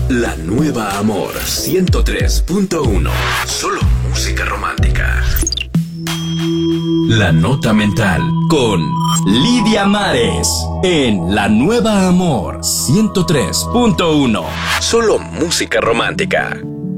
La Nueva Amor 103.1. Solo música romántica. La Nota Mental con Lidia Mares en La Nueva Amor 103.1. Solo música romántica.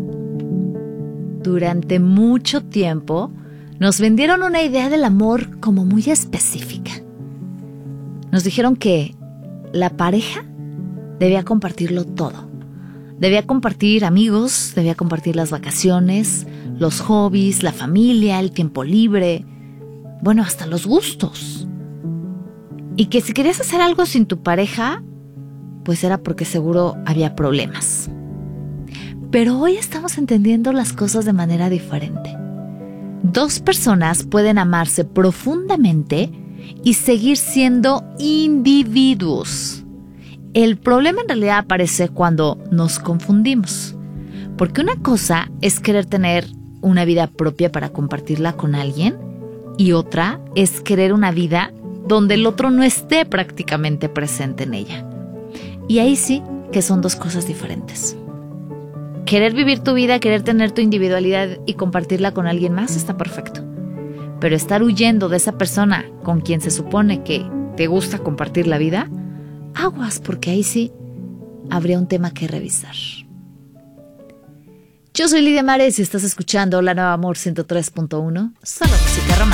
Durante mucho tiempo nos vendieron una idea del amor como muy específica. Nos dijeron que la pareja debía compartirlo todo. Debía compartir amigos, debía compartir las vacaciones, los hobbies, la familia, el tiempo libre, bueno, hasta los gustos. Y que si querías hacer algo sin tu pareja, pues era porque seguro había problemas. Pero hoy estamos entendiendo las cosas de manera diferente. Dos personas pueden amarse profundamente y seguir siendo individuos. El problema en realidad aparece cuando nos confundimos. Porque una cosa es querer tener una vida propia para compartirla con alguien y otra es querer una vida donde el otro no esté prácticamente presente en ella. Y ahí sí que son dos cosas diferentes. Querer vivir tu vida, querer tener tu individualidad y compartirla con alguien más está perfecto. Pero estar huyendo de esa persona con quien se supone que te gusta compartir la vida, aguas, porque ahí sí habría un tema que revisar. Yo soy Lidia Mares y estás escuchando La Nueva Amor 103.1, solo música romántica.